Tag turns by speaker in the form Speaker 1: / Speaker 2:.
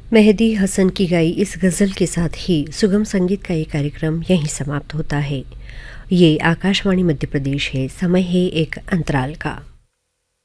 Speaker 1: मेहदी हसन की गाई इस गज़ल के साथ ही सुगम संगीत का ये कार्यक्रम यहीं समाप्त होता है। ये आकाशवाणी मध्य प्रदेश है। समय है एक अंतराल का।